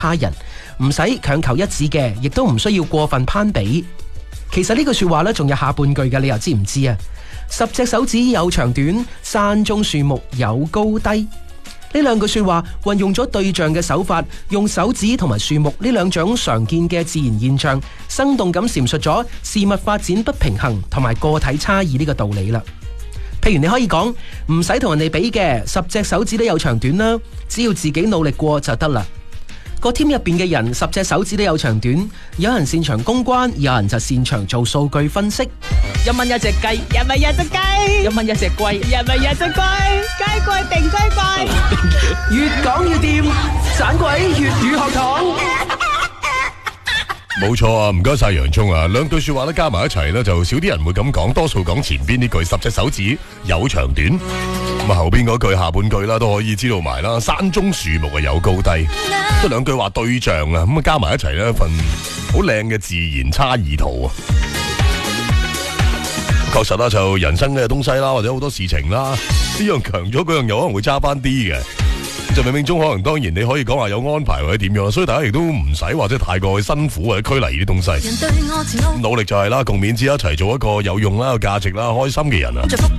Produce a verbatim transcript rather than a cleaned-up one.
他人，唔使強求一致嘅，亦都唔需要過分攀比。其實呢句說話呢，仲有下半句嘅，你又知唔知啊？十隻手指有長短，山中樹木有高低。呢兩句說話運用咗對象嘅手法，用手指同埋樹木呢兩種常見嘅自然現象，生動咁闡述咗事物發展不平衡同埋個體差異呢個道理啦。譬如你可以講，唔使同人哋比嘅，十隻手指都有長短啦，只要自己努力過就得啦。個 team 入邊嘅人，十隻手指都有長短，有人擅長公關，有人就擅長做數據分析。 一蚊一隻雞，一蚊一隻雞，一蚊一隻龜，一蚊一隻龜，雞貴定雞貴。 越講越掂，盞鬼粵語學堂。 冇錯啊，唔該晒洋蔥啊，兩句說話咧加埋一齊咧，就少啲人會咁講，多數講前邊呢句十隻手指有長短，咁啊後邊嗰句下半句啦都可以知道埋啦，山中樹木啊有高低，都兩句話對象啊，咁啊加埋一齊咧一份好靚嘅自然差異圖啊。確實啦，就人生嘅東西啦，或者好多事情啦，呢樣強咗，嗰樣有可能會差翻啲嘅。就冥冥中可能當然你可以講話有安排或者點樣，所以大家亦都唔使或者太過辛苦或者拘泥呢啲東西。努力就係啦，共勉之一齊做一個有用啦、有價值啦、開心嘅人啊！